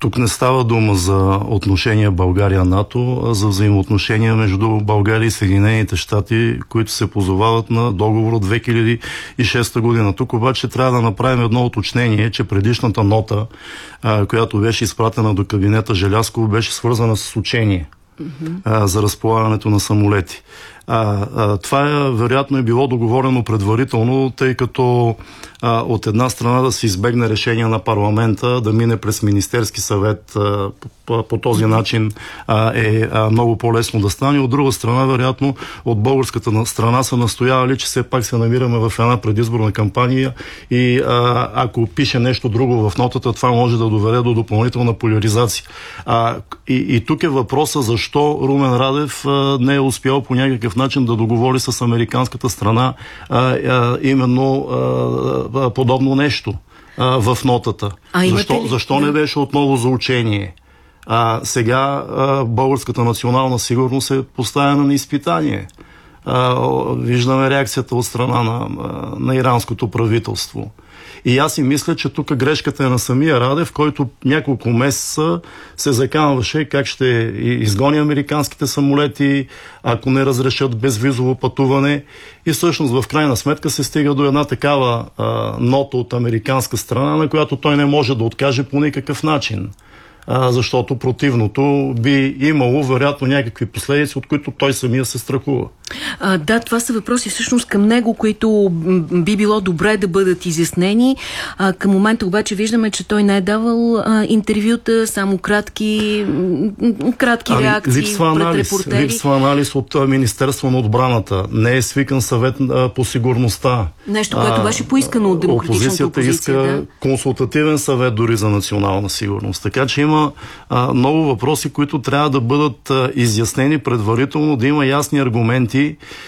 Тук не става дума за отношения България-НАТО, а за взаимоотношения между България и Съединените щати, които се позовават на договор от 2006 година. Тук обаче трябва да направим едно уточнение, че предишната нота, която беше изпратена до кабинета Желязков, беше свързана с учение за разполагането на самолети. Това вероятно е било договорено предварително, тъй като от една страна да се избегне решение на парламента, да мине през Министерски съвет, по този начин е много по-лесно да стане. От друга страна, вероятно, от българската страна са настоявали, че все пак се намираме в една предизборна кампания и ако пише нещо друго в нотата, това може да доведе до допълнителна поляризация. И тук е въпроса защо Румен Радев не е успял по някакъв начин да договори с американската страна именно подобно нещо в нотата. Защо не беше отново за учение? Сега българската национална сигурност е поставена на изпитание. Виждаме реакцията от страна на иранското правителство. И аз си мисля, че тук грешката е на самия Радев, който няколко месеца се заканваше как ще изгони американските самолети, ако не разрешат безвизово пътуване. И всъщност в крайна сметка се стига до една такава нота от американска страна, на която той не може да откаже по никакъв начин. Защото противното би имало вероятно някакви последици, от които той самия се страхува. Да, това са въпроси всъщност към него, които би било добре да бъдат изяснени. Към момента обаче виждаме, че той не е давал интервюта, само кратки реакции пред репортери. Липсва анализ от Министерство на отбраната. Не е свикан съвет по сигурността. Нещо, което беше поискано от демократичната опозиция. Иска консултативен съвет дори за национална сигурност. Така че има много въпроси, които трябва да бъдат изяснени предварително, да има ясни аргументи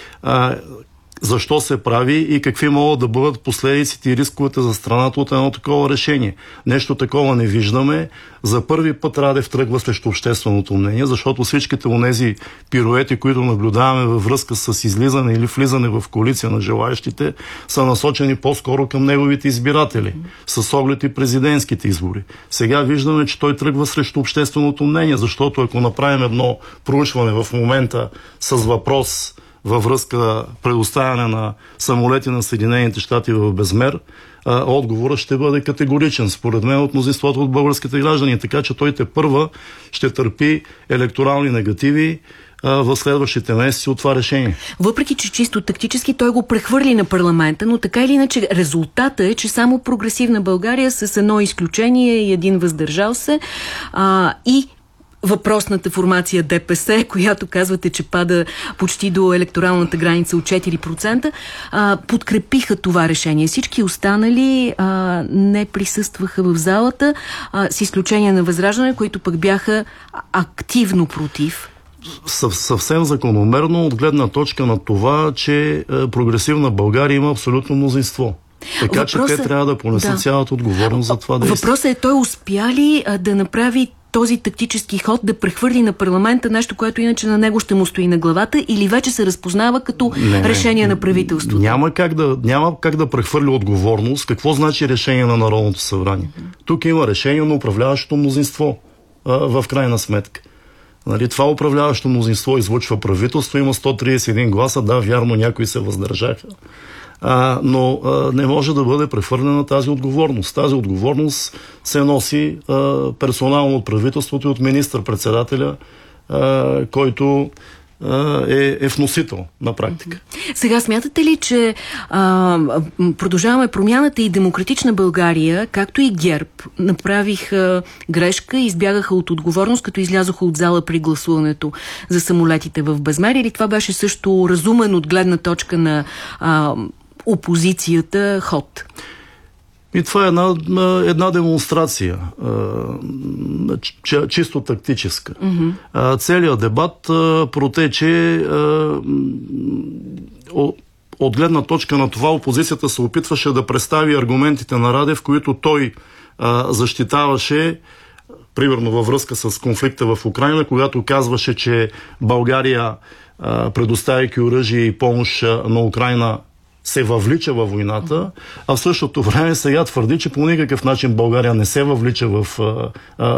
защо се прави и какви могат да бъдат последиците и рисковете за страната от едно такова решение. Нещо такова не виждаме. За първи път Радев тръгва срещу общественото мнение, защото всичките онези пируети, които наблюдаваме във връзка с излизане или влизане в коалиция на желаещите, са насочени по-скоро към неговите избиратели, с оглед и президентските избори. Сега виждаме, че той тръгва срещу общественото мнение, защото ако направим едно проучване в момента с въпрос във връзка предоставяне на самолети на Съединените щати в безмер, отговорът ще бъде категоричен, според мен, от мнозинството от българските граждани. Така че той тепърва ще търпи електорални негативи в следващите месеци от това решение. Въпреки че чисто тактически той го прехвърли на парламента, но така или иначе резултата е, че само Прогресивна България с едно изключение и един въздържал се и въпросната формация ДПС, която казвате, че пада почти до електоралната граница от 4%, подкрепиха това решение. Всички останали не присъстваха в залата, с изключение на Възраждане, които пък бяха активно против. Съвсем закономерно от гледна точка на това, че Прогресивна България има абсолютно мнозинство. Така че те трябва да понесат цялата отговорност за това действие. Въпросът е, той успя ли да направи този тактически ход, да прехвърли на парламента нещо, което иначе на него ще му стои на главата, или вече се разпознава като решение на правителството? Няма как да прехвърли отговорност. Какво значи решение на Народното събрание? Тук има решение на управляващото мнозинство в крайна сметка. Нали, това управляващо мнозинство излъчва правителство, има 131 гласа, да, вярно, някои се въздържаха. Но не може да бъде прехвърлена тази отговорност. Тази отговорност се носи персонално от правителството и от министър-председателя, който е вносител на практика. Сега смятате ли, че Продължаваме промяната и Демократична България, както и ГЕРБ, направиха грешка и избягаха от отговорност, като излязоха от зала при гласуването за самолетите в безмер, или това беше също разумен от гледна точка на опозицията ход? И това е една демонстрация, чисто тактическа. Целият дебат протече от гледна точка на това, опозицията се опитваше да представи аргументите на Радев, които той защитаваше, примерно във връзка с конфликта в Украйна, когато казваше, че България, предоставяйки оръжие и помощ на Украйна, се въвлича във войната, а в същото време сега твърди, че по никакъв начин България не се въвлича в